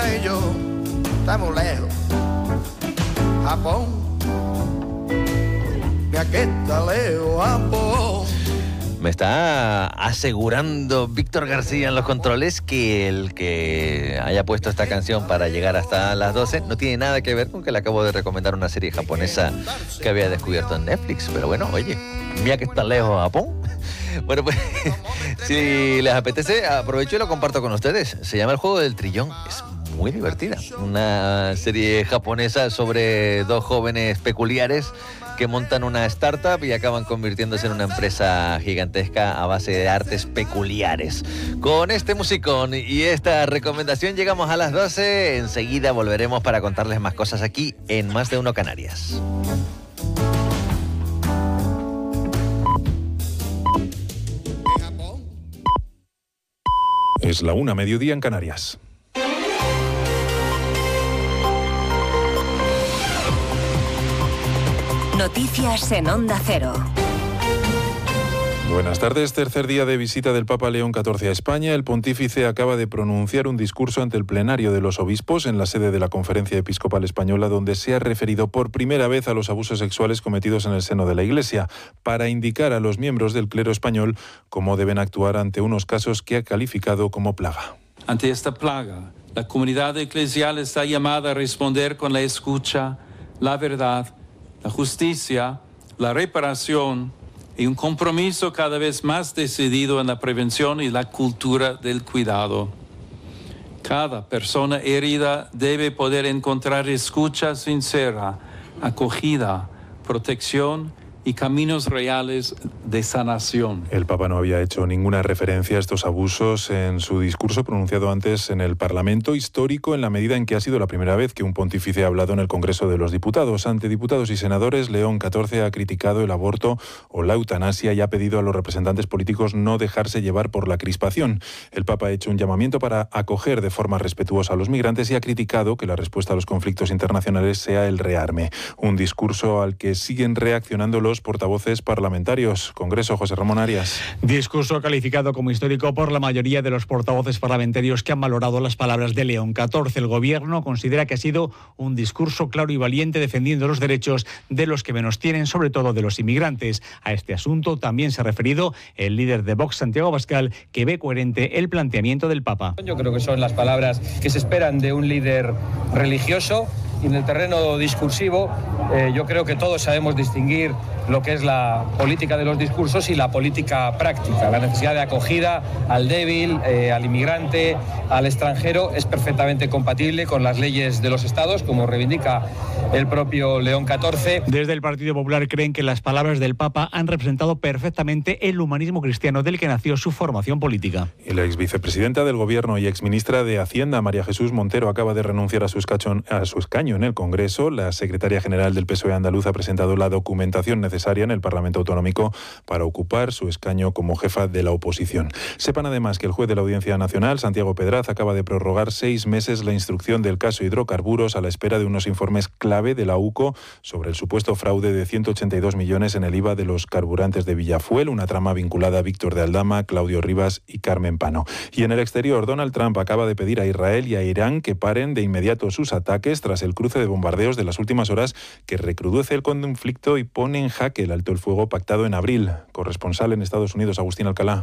y yo estamos lejos. Japón, mira que está lejos Japón. Me está asegurando Víctor García en los controles que el que haya puesto esta canción para llegar hasta las 12 no tiene nada que ver con que le acabo de recomendar una serie japonesa que había descubierto en Netflix. Pero bueno, oye, mira que está lejos Japón. Bueno, pues si les apetece, aprovecho y lo comparto con ustedes. Se llama El Juego del Trillón. Es muy divertida. Una serie japonesa sobre dos jóvenes peculiares que montan una startup y acaban convirtiéndose en una empresa gigantesca a base de artes peculiares. Con este musicón y esta recomendación llegamos a las 12. Enseguida volveremos para contarles más cosas aquí en Más de Uno Canarias. Es la 1:00 mediodía en Canarias. Noticias en Onda Cero. Buenas tardes. Tercer día de visita del Papa León XIV a España. El pontífice acaba de pronunciar un discurso ante el plenario de los obispos en la sede de la Conferencia Episcopal Española, donde se ha referido por primera vez a los abusos sexuales cometidos en el seno de la Iglesia, para indicar a los miembros del clero español cómo deben actuar ante unos casos que ha calificado como plaga. Ante esta plaga, la comunidad eclesial está llamada a responder con la escucha, la verdad, la justicia, la reparación y un compromiso cada vez más decidido en la prevención y la cultura del cuidado. Cada persona herida debe poder encontrar escucha sincera, acogida, protección y caminos reales de sanación. El Papa no había hecho ninguna referencia a estos abusos en su discurso pronunciado antes en el Parlamento, histórico en la medida en que ha sido la primera vez que un pontífice ha hablado en el Congreso de los Diputados. Ante diputados y senadores, León XIV ha criticado el aborto o la eutanasia y ha pedido a los representantes políticos no dejarse llevar por la crispación. El Papa ha hecho un llamamiento para acoger de forma respetuosa a los migrantes y ha criticado que la respuesta a los conflictos internacionales sea el rearme. Un discurso al que siguen reaccionando los portavoces parlamentarios. Congreso, José Ramón Arias. Discurso calificado como histórico por la mayoría de los portavoces parlamentarios que han valorado las palabras de León XIV. El Gobierno considera que ha sido un discurso claro y valiente defendiendo los derechos de los que menos tienen, sobre todo de los inmigrantes. A este asunto también se ha referido el líder de Vox, Santiago Abascal, que ve coherente el planteamiento del Papa. Yo creo que son las palabras que se esperan de un líder religioso. Y en el terreno discursivo, yo creo que todos sabemos distinguir lo que es la política de los discursos y la política práctica. La necesidad de acogida al débil, al inmigrante, al extranjero, es perfectamente compatible con las leyes de los Estados, como reivindica el propio León XIV. Desde el Partido Popular creen que las palabras del Papa han representado perfectamente el humanismo cristiano del que nació su formación política. Y la exvicepresidenta del Gobierno y exministra de Hacienda, María Jesús Montero, acaba de renunciar a su escaño en el Congreso. La secretaria general del PSOE andaluz ha presentado la documentación necesaria en el Parlamento Autonómico para ocupar su escaño como jefa de la oposición. Sepan además que el juez de la Audiencia Nacional, Santiago Pedraz, acaba de prorrogar 6 meses la instrucción del caso Hidrocarburos a la espera de unos informes clave de la UCO sobre el supuesto fraude de 182 millones en el IVA de los carburantes de Villafuel, una trama vinculada a Víctor de Aldama, Claudio Rivas y Carmen Pano. Y en el exterior, Donald Trump acaba de pedir a Israel y a Irán que paren de inmediato sus ataques tras el cruce de bombardeos de las últimas horas que recrudece el conflicto y pone en jaque el alto el fuego pactado en abril. Corresponsal en Estados Unidos, Agustín Alcalá.